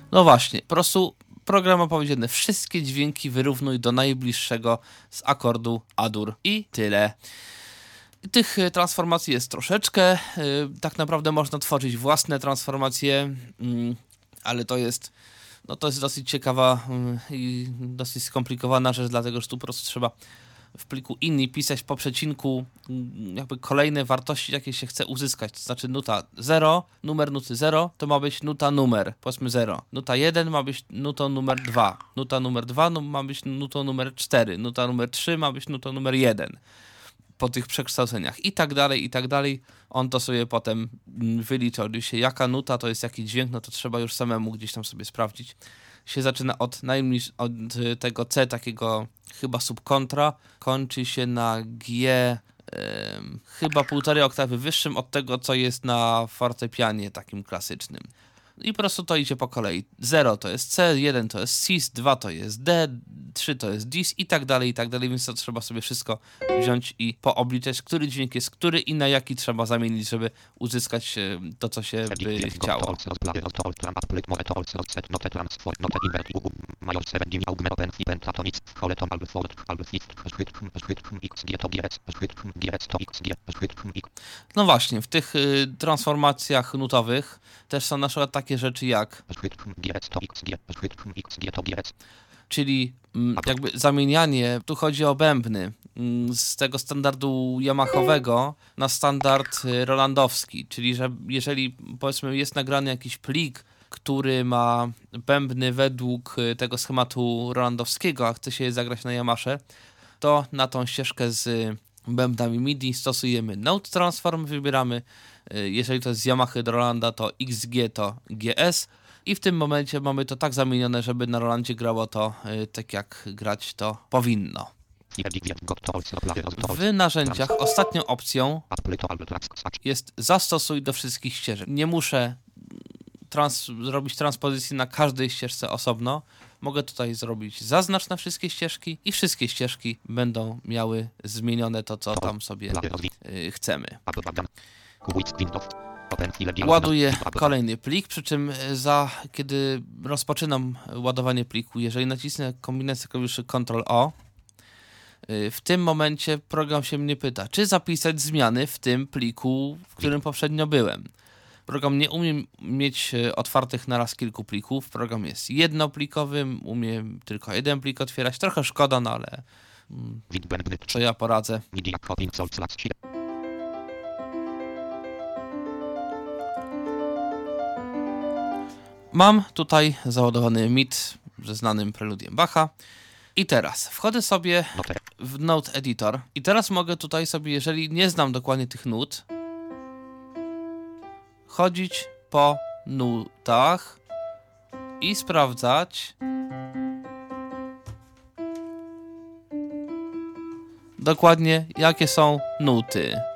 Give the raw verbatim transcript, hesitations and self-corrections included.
No właśnie, po prostu program ma powiedziane, wszystkie dźwięki wyrównuj do najbliższego z akordu A-dur i tyle. Tych transformacji jest troszeczkę, tak naprawdę można tworzyć własne transformacje, ale to jest, no to jest dosyć ciekawa i dosyć skomplikowana rzecz, dlatego że tu po prostu trzeba w pliku ini pisać po przecinku jakby kolejne wartości, jakie się chce uzyskać. To znaczy nuta zero, numer nuty zero to ma być nuta numer, powiedzmy zero. Nuta jeden ma być nutą numer dwa. Nuta numer dwa no, ma być nutą numer cztery. Nuta numer trzy ma być nutą numer jeden. Po tych przekształceniach i tak dalej, i tak dalej. On to sobie potem wyliczał. Gdy się jaka nuta to jest jaki dźwięk, no to trzeba już samemu gdzieś tam sobie sprawdzić. Się zaczyna od najmniejszego, od tego C takiego chyba subkontra, kończy się na G yy, chyba półtorej oktawy wyższym od tego, co jest na fortepianie takim klasycznym. I po prostu to idzie po kolei. zero to jest C, jeden to jest cis, dwa to jest D, trzy to jest dis i tak dalej, i tak dalej, więc to trzeba sobie wszystko wziąć i poobliczać, który dźwięk jest który i na jaki trzeba zamienić, żeby uzyskać to, co się by chciało. No właśnie, w tych y, transformacjach nutowych też są na przykład takie rzeczy jak czyli mm, jakby zamienianie, tu chodzi o bębny, mm, z tego standardu yamahowego na standard y, rolandowski, czyli że jeżeli powiedzmy jest nagrany jakiś plik, który ma bębny według y, tego schematu rolandowskiego, a chce się je zagrać na Yamasze, to na tą ścieżkę z bębnami MIDI stosujemy Note Transform, wybieramy, jeżeli to jest z Yamaha do Rolanda, to X G to G S i w tym momencie mamy to tak zamienione, żeby na Rolandzie grało to tak jak grać to powinno. W narzędziach ostatnią opcją jest zastosuj do wszystkich ścieżek. Nie muszę trans- zrobić transpozycji na każdej ścieżce osobno. Mogę tutaj zrobić zaznacz na wszystkie ścieżki i wszystkie ścieżki będą miały zmienione to, co tam sobie y, chcemy. Ładuję kolejny plik, przy czym za kiedy rozpoczynam ładowanie pliku, jeżeli nacisnę kombinację klawiszy kontrol O, y, w tym momencie program się mnie pyta, czy zapisać zmiany w tym pliku, w którym poprzednio byłem. Program nie umie mieć otwartych naraz kilku plików. Program jest jednoplikowy, umie tylko jeden plik otwierać. Trochę szkoda, no ale mm, co ja poradzę. Mam tutaj załadowany M I D ze znanym preludiem Bacha. I teraz wchodzę sobie w Note Editor i teraz mogę tutaj sobie, jeżeli nie znam dokładnie tych nut, chodzić po nutach i sprawdzać dokładnie, jakie są nuty.